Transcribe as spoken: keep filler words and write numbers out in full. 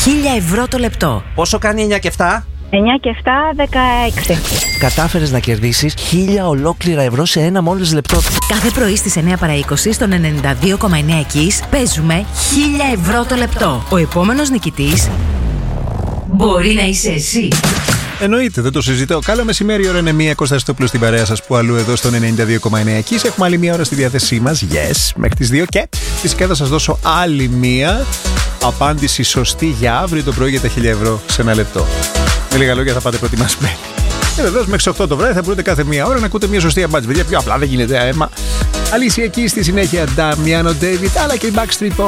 χίλια ευρώ το λεπτό. Πόσο κάνει εννιά και επτά? εννιά και επτά, δεκαέξι. Κατάφερες να κερδίσεις χίλια ολόκληρα ευρώ σε ένα μόλις λεπτό. Κάθε πρωί στις εννιά παρά είκοσι στον ενενήντα δύο κόμμα εννέα Kiss παίζουμε χίλια ευρώ το λεπτό. Ο επόμενος νικητής μπορεί να είσαι εσύ. Εννοείται, δεν το συζητώ. Καλό μεσημέρι, ώρα είναι μία. Κώστας Στόπουλος στην παρέα σας που αλλού εδώ στον ενενήντα δύο κόμμα εννέα Kiss. Έχουμε άλλη μία ώρα στη διάθεσή μας. Yes, μέχρι τις δύο. Και φυσικά θα σας δώσω άλλη μία απάντηση σωστή για αύριο το πρωί για τα χίλια ευρώ σε ένα λεπτό. Με λίγα λόγια θα πάτε προετοιμασμένοι. Και βεβαίως μέχρι τις οκτώ το βράδυ θα μπορείτε κάθε μία ώρα να ακούτε μία σωστή απάντηση. Παιδιά, πιο απλά δεν γίνεται αίμα. Αλήθεια εκεί στη συνέχεια Damiano David αλλά και η Backstreet Boys.